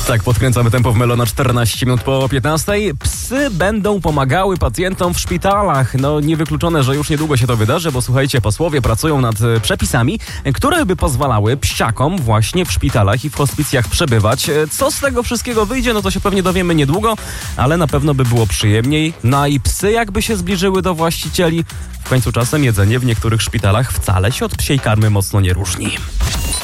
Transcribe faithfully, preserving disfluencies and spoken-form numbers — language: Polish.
Tak, podkręcamy tempo w Melona czternaście minut po piętnastej. Psy będą pomagały pacjentom w szpitalach. No niewykluczone, że już niedługo się to wydarzy, bo słuchajcie, posłowie pracują nad przepisami, które by pozwalały psiakom właśnie w szpitalach i w hospicjach przebywać. Co z tego wszystkiego wyjdzie, no to się pewnie dowiemy niedługo, ale na pewno by było przyjemniej. No i psy jakby się zbliżyły do właścicieli. W końcu czasem jedzenie w niektórych szpitalach wcale się od psiej karmy mocno nie różni.